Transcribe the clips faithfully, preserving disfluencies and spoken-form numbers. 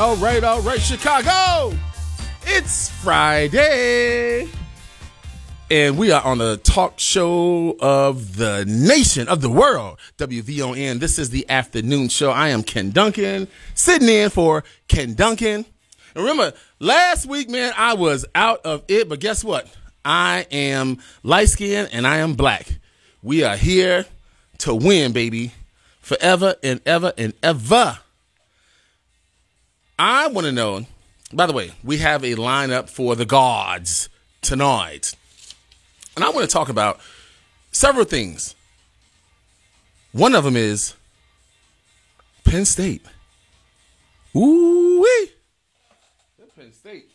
all right, all right, Chicago. It's Friday. And we are on the talk show of the nation, of the world, W V O N. This is the afternoon show. I am Ken Duncan, sitting in for Ken Duncan. And remember, last week, man, I was out of it. But guess what? I am light-skinned and I am black. We are here to win, baby, forever and ever and ever. I want to know, by the way, we have a lineup for the gods tonight. And I want to talk about several things. One of them is Penn State. Ooh-wee. That Penn State.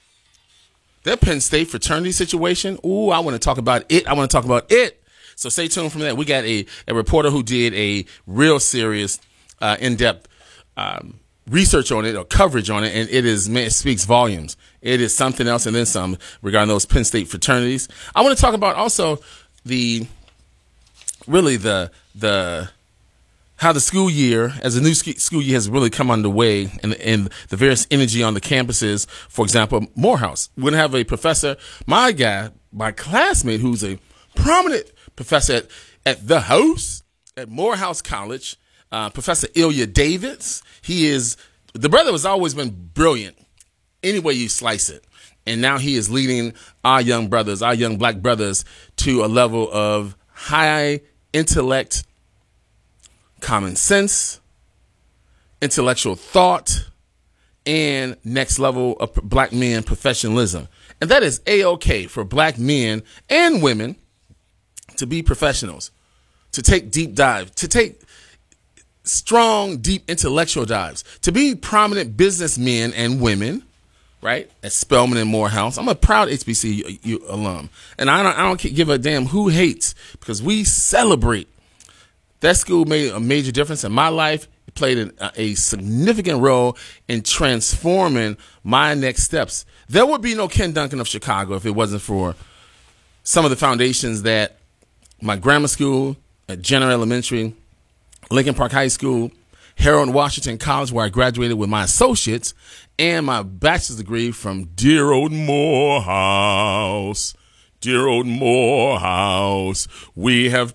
That Penn State fraternity situation. Ooh, I want to talk about it. I want to talk about it. So stay tuned from that. We got a, a reporter who did a real serious, uh, in-depth um, research on it or coverage on it, and it is man, it speaks volumes. It is something else and then some regarding those Penn State fraternities. I want to talk about also the really the the how the school year, as the new school year has really come underway, and, and the various energy on the campuses. For example, Morehouse. We're going to have a professor, my guy, my classmate, who's a prominent professor at, at the house at Morehouse College, uh, Professor Ilya Davids. He is, the brother has always been brilliant, any way you slice it. And now he is leading our young brothers, our young black brothers, to a level of high intellect, common sense, intellectual thought, and next level of black men professionalism. And that is A-OK for black men and women to be professionals, to take deep dive, to take strong, deep intellectual dives, to be prominent businessmen and women, right? At Spelman and Morehouse. I'm a proud H B C U, U alum, and I don't, I don't give a damn who hates, because we celebrate. That school made a major difference in my life. It played an, a significant role in transforming my next steps. There would be no Ken Duncan of Chicago if it wasn't for some of the foundations that my grammar school at Jenner Elementary, Lincoln Park High School, Harold Washington College, where I graduated with my associates, and my bachelor's degree from dear old Morehouse. Dear old Morehouse. We have